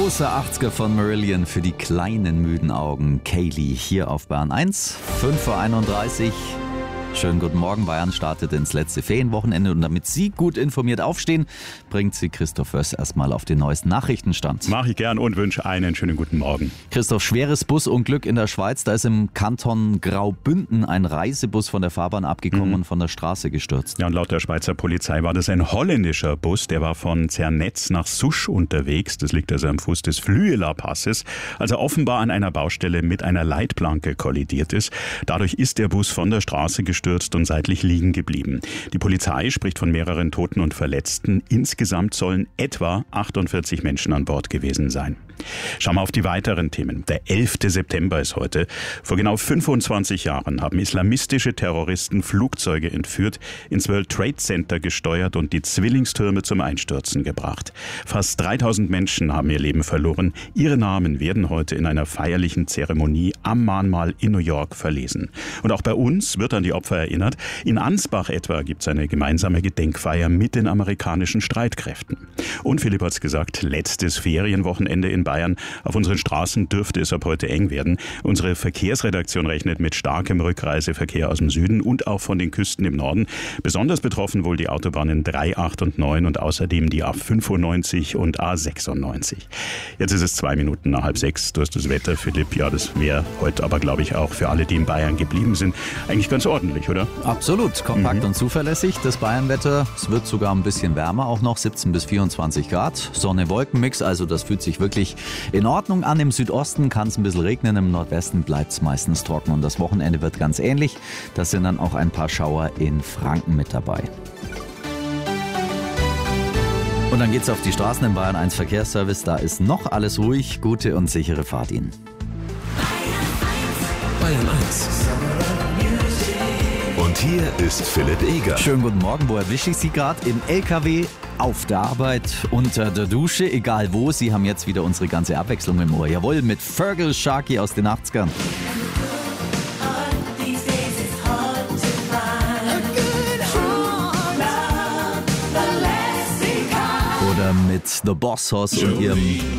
großer 80er von Marillion für die kleinen müden Augen. Kaylee hier auf Bayern 1, 5:31 Uhr. Schönen guten Morgen. Bayern startet ins letzte Ferienwochenende und damit Sie gut informiert aufstehen, bringt Sie Christoph Wöss erstmal auf den neuesten Nachrichtenstand. Mache ich gern und wünsche einen schönen guten Morgen. Christoph, schweres Busunglück in der Schweiz. Da ist im Kanton Graubünden ein Reisebus von der Fahrbahn abgekommen und von der Straße gestürzt. Ja, und laut der Schweizer Polizei war das ein holländischer Bus. Der war von Zernetz nach Susch unterwegs. Das liegt also am Fuß des Flüeler-Passes. Also offenbar an einer Baustelle mit einer Leitplanke kollidiert ist. Dadurch ist der Bus von der Straße gestürzt und seitlich liegen geblieben. Die Polizei spricht von mehreren Toten und Verletzten. Insgesamt sollen etwa 48 Menschen an Bord gewesen sein. Schauen wir auf die weiteren Themen. Der 11. September ist heute. Vor genau 25 Jahren haben islamistische Terroristen Flugzeuge entführt, ins World Trade Center gesteuert und die Zwillingstürme zum Einstürzen gebracht. Fast 3000 Menschen haben ihr Leben verloren. Ihre Namen werden heute in einer feierlichen Zeremonie am Mahnmal in New York verlesen. Und auch bei uns wird an die Opfer erinnert. In Ansbach etwa gibt es eine gemeinsame Gedenkfeier mit den amerikanischen Streitkräften. Und Philipp hat es gesagt, letztes Ferienwochenende in Bayern. Auf unseren Straßen dürfte es ab heute eng werden. Unsere Verkehrsredaktion rechnet mit starkem Rückreiseverkehr aus dem Süden und auch von den Küsten im Norden. Besonders betroffen wohl die Autobahnen 3, 8 und 9 und außerdem die A95 und A96. Jetzt ist es 2 Minuten nach 5:30. Du hast das Wetter, Philipp. Ja, das wäre heute aber, glaube ich, auch für alle, die in Bayern geblieben sind, eigentlich ganz ordentlich, oder? Absolut, kompakt und zuverlässig. Das Bayernwetter, es wird sogar ein bisschen wärmer, auch noch 17 bis 24 Grad. Sonne-Wolken-Mix, also das fühlt sich wirklich in Ordnung an. Im Südosten kann es ein bisschen regnen, im Nordwesten bleibt es meistens trocken. Und das Wochenende wird ganz ähnlich. Da sind dann auch ein paar Schauer in Franken mit dabei. Und dann geht's auf die Straßen im Bayern 1 Verkehrsservice. Da ist noch alles ruhig. Gute und sichere Fahrt Ihnen. Bayern 1. Und hier ist Philipp Eger. Schönen guten Morgen. Wo erwische ich Sie gerade? Im LKW, auf der Arbeit, unter der Dusche, egal wo. Sie haben jetzt wieder unsere ganze Abwechslung im Ohr. Jawohl, mit Fergal Sharkey aus den 80ern. Oder mit The Boss Hoss und ihrem